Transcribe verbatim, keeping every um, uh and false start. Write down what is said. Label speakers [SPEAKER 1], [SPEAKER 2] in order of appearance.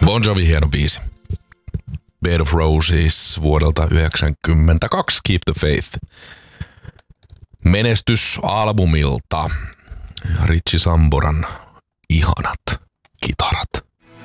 [SPEAKER 1] Bon Jovi hieno biisi. Bed of Roses vuodelta yhdeksänkymmentäkaksi, Keep the Faith. Menestys albumilta. Richie Samboran ihanat